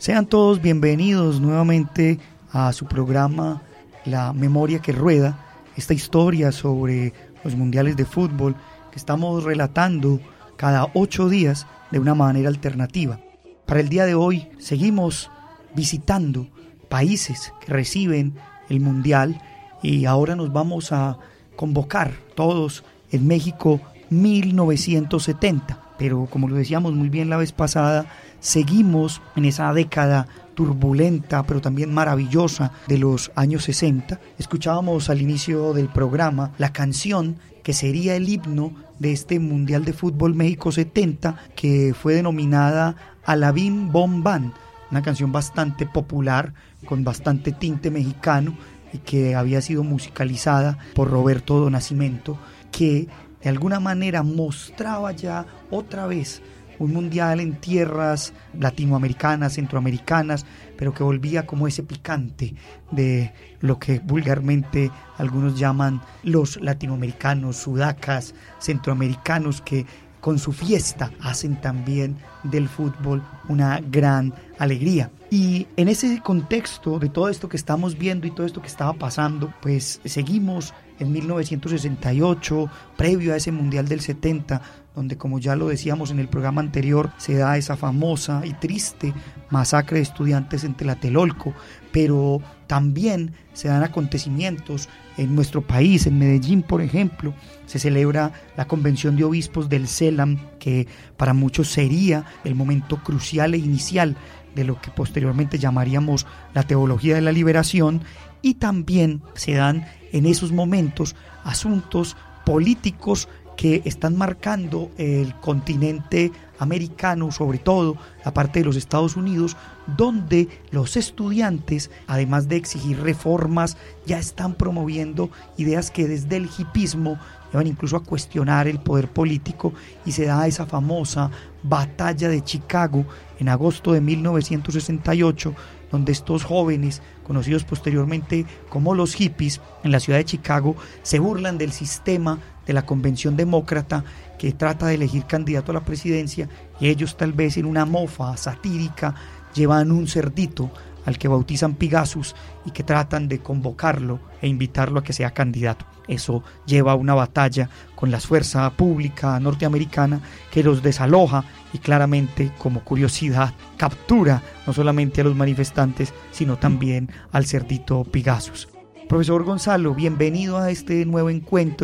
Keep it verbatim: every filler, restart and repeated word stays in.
Sean todos bienvenidos nuevamente a su programa La Memoria que Rueda, esta historia sobre los mundiales de fútbol que estamos relatando cada ocho días de una manera alternativa. Para el día de hoy seguimos visitando países que reciben el mundial y ahora nos vamos a convocar todos en México mil novecientos setenta. Pero como lo decíamos muy bien la vez pasada, seguimos en esa década turbulenta pero también maravillosa de los años sesenta. Escuchábamos al inicio del programa la canción que sería el himno de este Mundial de Fútbol México setenta, que fue denominada Alabim Bom Bam, una canción bastante popular con bastante tinte mexicano y que había sido musicalizada por Roberto Do Nascimento, que de alguna manera mostraba ya otra vez un mundial en tierras latinoamericanas, centroamericanas, pero que volvía como ese picante de lo que vulgarmente algunos llaman los latinoamericanos, sudacas, centroamericanos, que con su fiesta hacen también del fútbol una gran alegría. Y en ese contexto de todo esto que estamos viendo y todo esto que estaba pasando, pues seguimos en mil novecientos sesenta y ocho, previo a ese Mundial del setenta, donde, como ya lo decíamos en el programa anterior, se da esa famosa y triste masacre de estudiantes en Tlatelolco, pero también se dan acontecimientos en nuestro país. En Medellín, por ejemplo, se celebra la Convención de Obispos del CELAM, que para muchos sería el momento crucial e inicial de lo que posteriormente llamaríamos la teología de la liberación, y también se dan en esos momentos asuntos políticos que están marcando el continente americano, sobre todo la parte de los Estados Unidos, donde los estudiantes, además de exigir reformas, ya están promoviendo ideas que desde el hipismo llevan incluso a cuestionar el poder político, y se da esa famosa batalla de Chicago en agosto de mil novecientos sesenta y ocho, donde estos jóvenes, conocidos posteriormente como los hippies, en la ciudad de Chicago, se burlan del sistema de la convención demócrata que trata de elegir candidato a la presidencia, y ellos, tal vez en una mofa satírica, llevan un cerdito al que bautizan Pigasus y que tratan de convocarlo e invitarlo a que sea candidato. Eso lleva a una batalla con la fuerza pública norteamericana que los desaloja y claramente, como curiosidad, captura no solamente a los manifestantes, sino también al cerdito Pigasus. Profesor Gonzalo, bienvenido a este nuevo encuentro